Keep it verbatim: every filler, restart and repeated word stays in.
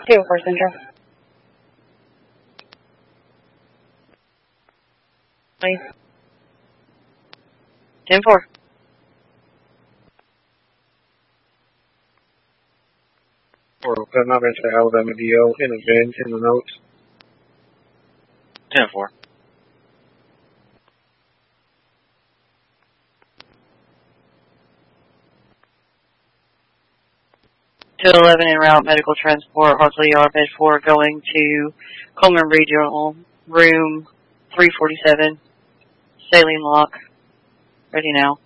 two four Central. Please. ten four. Or I'm not going to say Alabama D O in event in the notes. ten four. two eleven en route, medical transport, Hartley Yard, bed four, going to Coleman Regional, room three forty-seven, saline lock. Ready now.